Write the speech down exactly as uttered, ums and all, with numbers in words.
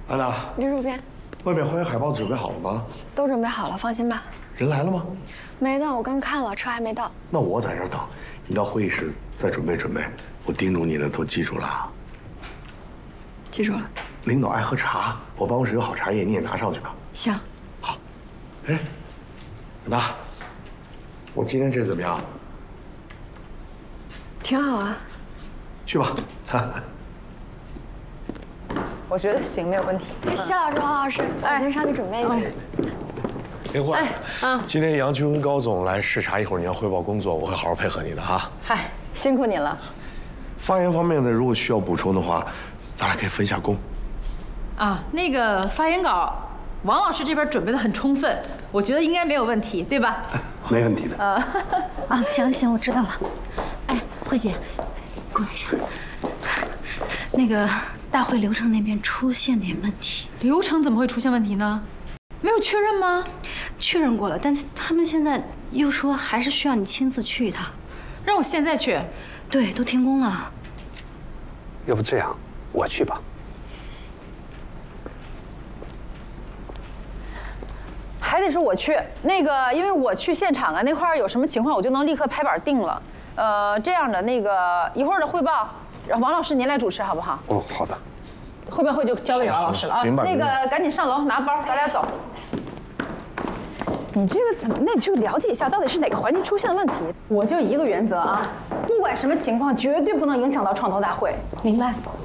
安娜， 李主编， 外面欢迎海报准备好了吗？ 都准备好了，放心吧。 人来了吗？ 没呢，我刚看了，车还没到。 那我在这儿等，你到会议室再准备准备。我叮嘱你的都记住了。 记住了。 领导爱喝茶，我办公室有好茶叶，你也拿上去吧。 行。 好。哎，安娜，我今天这怎么样？ 挺好啊。 去吧。 我觉得行，没有问题。 哎，谢老师、黄老师，我先上去准备一下。 林慧， 哎，啊， 今天杨军跟高总来视察，一会儿你要汇报工作，我会好好配合你的哈。 嗨，辛苦你了。 发言方面的，如果需要补充的话，咱俩可以分下工。 啊，那个发言稿，王老师这边准备的很充分，我觉得应该没有问题，对吧？ 没问题的。 啊， 啊，行行，我知道了。哎，慧姐，过来一下。那个大会流程那边出现点问题。 流程怎么会出现问题呢？没有确认吗？ 确认过了，但是他们现在又说还是需要你亲自去一趟。 让我现在去？ 对，都停工了。 要不这样，我去吧。 还得是我去，那个因为我去现场啊，那块儿有什么情况，我就能立刻拍板定了。呃，这样的，那个一会儿的汇报，让王老师您来主持好不好？ 哦，好的。 汇报会就交给王老师了啊。 明白。 那个赶紧上楼拿包，咱俩走。你这个怎么？那你去了解一下，到底是哪个环节出现了问题？我就一个原则啊，不管什么情况，绝对不能影响到创投大会。 明白。